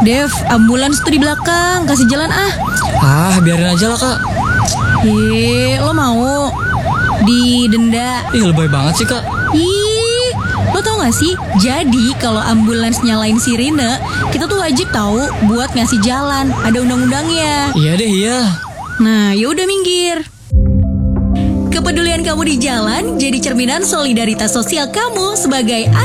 Dev, ambulans tuh di belakang, kasih jalan ah. Ah, biarin aja lah kak. Lo mau didenda? Ih, lebay banget sih kak. Ih, lo tau gak sih? Jadi kalau ambulans nyalain sirine, kita tuh wajib tahu buat ngasih jalan. Ada undang-undangnya. Iya deh, iya. Nah, yaudah minggir. Kepedulian kamu di jalan jadi cerminan solidaritas sosial kamu sebagai